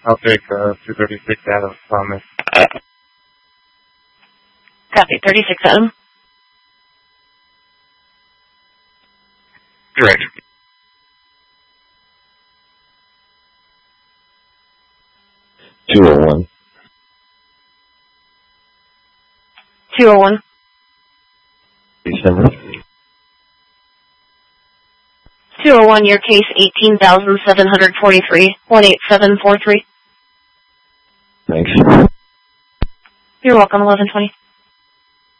I'll take 236 Adams Thomas. Copy, 36 Adam. Correct. $201. 201. December. 201, your case 18,743, 18743. Thanks. You're welcome, 1120.